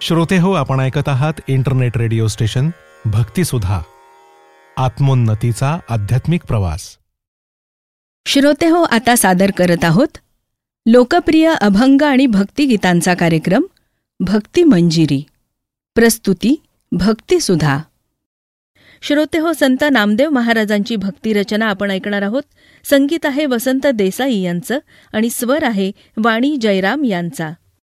श्रोते हो, आपण ऐकत आहात इंटरनेट रेडिओ स्टेशन भक्तिसुधा, आत्मोन्नतीचा आध्यात्मिक प्रवास. श्रोते हो, आता सादर करत आहोत लोकप्रिय अभंग आणि भक्तिगीतांचा कार्यक्रम भक्ती मंजिरी. प्रस्तुती भक्तिसुधा. श्रोते हो, संत नामदेव महाराजांची भक्तिरचना आपण ऐकणार आहोत. संगीत आहे वसंत देसाई यांचं आणि स्वर आहे वाणी जयराम यांचा.